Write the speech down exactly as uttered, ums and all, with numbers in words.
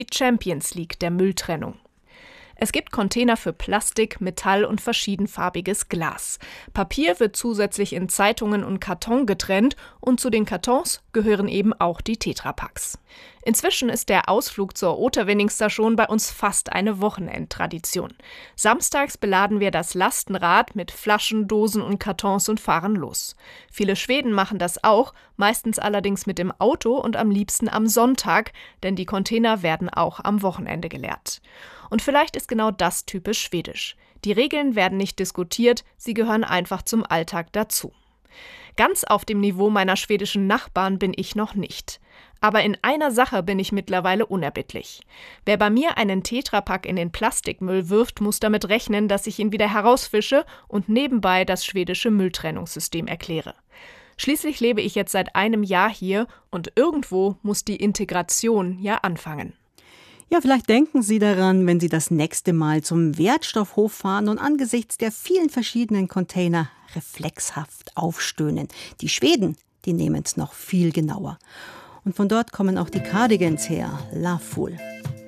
Die Champions League der Mülltrennung. Es gibt Container für Plastik, Metall und verschiedenfarbiges Glas. Papier wird zusätzlich in Zeitungen und Karton getrennt und zu den Kartons gehören eben auch die Tetrapaks. Inzwischen ist der Ausflug zur Oterwenningsstation bei uns fast eine Wochenendtradition. Samstags beladen wir das Lastenrad mit Flaschen, Dosen und Kartons und fahren los. Viele Schweden machen das auch, meistens allerdings mit dem Auto und am liebsten am Sonntag, denn die Container werden auch am Wochenende geleert. Und vielleicht ist genau das typisch schwedisch. Die Regeln werden nicht diskutiert, sie gehören einfach zum Alltag dazu. Ganz auf dem Niveau meiner schwedischen Nachbarn bin ich noch nicht. Aber in einer Sache bin ich mittlerweile unerbittlich. Wer bei mir einen Tetrapack in den Plastikmüll wirft, muss damit rechnen, dass ich ihn wieder herausfische und nebenbei das schwedische Mülltrennungssystem erkläre. Schließlich lebe ich jetzt seit einem Jahr hier und irgendwo muss die Integration ja anfangen. Ja, vielleicht denken Sie daran, wenn Sie das nächste Mal zum Wertstoffhof fahren und angesichts der vielen verschiedenen Container reflexhaft aufstöhnen. Die Schweden, die nehmen es noch viel genauer. Und von dort kommen auch die Cardigans her, La Foule.